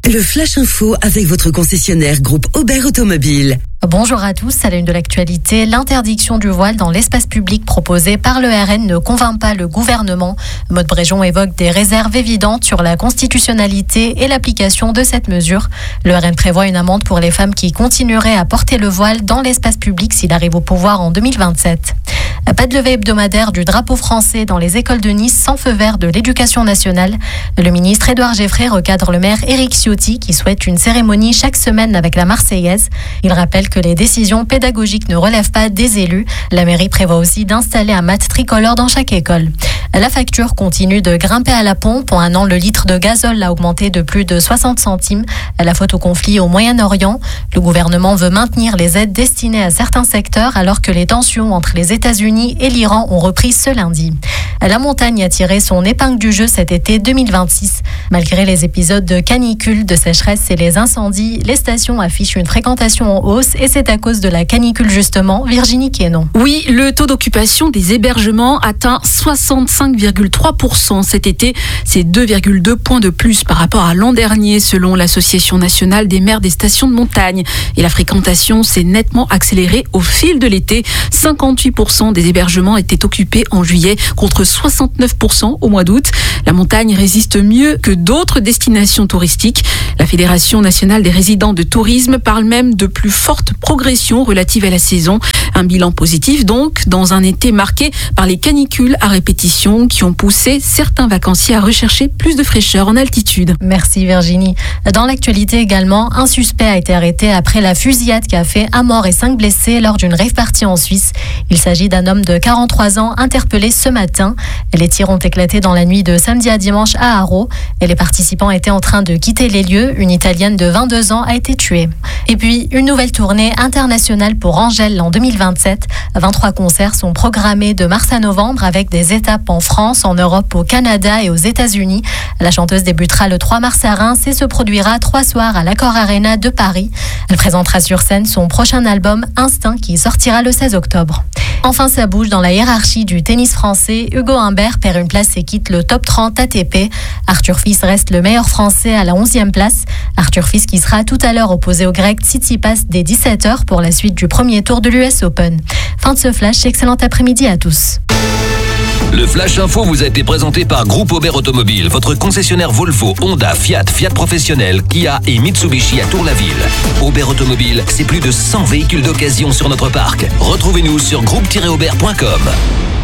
Le Flash Info avec votre concessionnaire groupe Aubert Automobile. Bonjour à tous, à la une de l'actualité, l'interdiction du voile dans l'espace public proposée par le RN ne convainc pas le gouvernement. Maud Bréjon évoque des réserves évidentes sur la constitutionnalité et l'application de cette mesure. Le RN prévoit une amende pour les femmes qui continueraient à porter le voile dans l'espace public s'il arrive au pouvoir en 2027. Pas de levée hebdomadaire du drapeau français dans les écoles de Nice sans feu vert de l'éducation nationale. Le ministre Édouard Geffray recadre le maire Éric Ciotti qui souhaite une cérémonie chaque semaine avec la Marseillaise. Il rappelle que les décisions pédagogiques ne relèvent pas des élus. La mairie prévoit aussi d'installer un mat tricolore dans chaque école. La facture continue de grimper à la pompe. En un an, le litre de gazole a augmenté de plus de 60 centimes. La faute au conflit au Moyen-Orient. Le gouvernement veut maintenir les aides destinées à certains secteurs alors que les tensions entre les États-Unis et l'Iran ont repris ce lundi. La montagne a tiré son épingle du jeu cet été 2026. Malgré les épisodes de canicule, de sécheresse et les incendies, les stations affichent une fréquentation en hausse et c'est à cause de la canicule justement. Virginie Quénon. Oui, le taux d'occupation des hébergements atteint 65,3% cet été. C'est 2,2 points de plus par rapport à l'an dernier selon l'Association nationale des maires des stations de montagne. Et la fréquentation s'est nettement accélérée au fil de l'été. 58% des hébergements étaient occupés en juillet contre 69% au mois d'août. La montagne résiste mieux que d'autres destinations touristiques. La Fédération nationale des résidents de tourisme parle même de plus forte progression relative à la saison. Un bilan positif donc, dans un été marqué par les canicules à répétition qui ont poussé certains vacanciers à rechercher plus de fraîcheur en altitude. Merci Virginie. Dans l'actualité également, un suspect a été arrêté après la fusillade qui a fait un mort et 5 blessés lors d'une rave party en Suisse. Il s'agit d'un homme de 43 ans interpellé ce matin. Les tirs ont éclaté dans la nuit de samedi à dimanche à Haro et les participants étaient en train de quitter les lieux. Une Italienne de 22 ans a été tuée. Et puis, une nouvelle tournée internationale pour Angèle en 2027. 23 concerts sont programmés de mars à novembre avec des étapes en France, en Europe, au Canada et aux États-Unis. La chanteuse débutera le 3 mars à Reims et se produira 3 soirs à l'Accor Arena de Paris. Elle présentera sur scène son prochain album Instinct qui sortira le 16 octobre. Enfin, ça bouge dans la hiérarchie du tennis français. Hugo Humbert perd une place et quitte le top 30 ATP. Arthur Fils reste le meilleur français à la 11e place. Arthur Fils qui sera tout à l'heure opposé au grec Tsitsipas dès 17h pour la suite du premier tour de l'US Open. Fin de ce flash, excellent après-midi à tous. Le Flash Info vous a été présenté par Groupe Aubert Automobile, votre concessionnaire Volvo, Honda, Fiat Professionnel, Kia et Mitsubishi à Tour-la-Ville. Aubert Automobile, c'est plus de 100 véhicules d'occasion sur notre parc. Retrouvez-nous sur groupe-aubert.com.